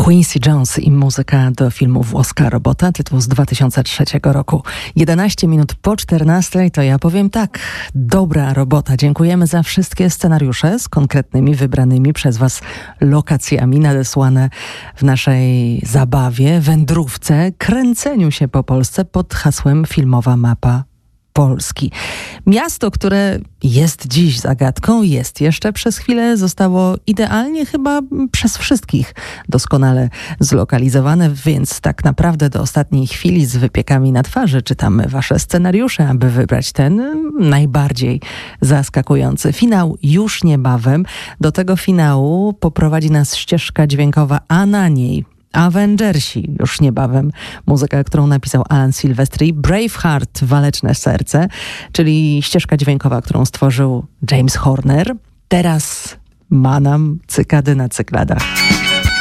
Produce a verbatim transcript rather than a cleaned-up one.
Quincy Jones i muzyka do filmu Włoska robota, tytuł z dwa tysiące trzeciego roku. jedenaście minut po czternastej, to ja powiem tak, dobra robota. Dziękujemy za wszystkie scenariusze z konkretnymi, wybranymi przez Was lokacjami nadesłane w naszej zabawie, wędrówce, kręceniu się po Polsce pod hasłem Filmowa Mapa Polski. Miasto, które jest dziś zagadką, jest jeszcze przez chwilę, zostało idealnie chyba przez wszystkich doskonale zlokalizowane, więc tak naprawdę do ostatniej chwili z wypiekami na twarzy czytamy Wasze scenariusze, aby wybrać ten najbardziej zaskakujący. Finał już niebawem. Do tego finału poprowadzi nas ścieżka dźwiękowa, a na niej Avengersi już niebawem. Muzyka, którą napisał Alan Silvestri. Braveheart, Waleczne serce, czyli ścieżka dźwiękowa, którą stworzył James Horner. Teraz ma nam cykady na cykladach.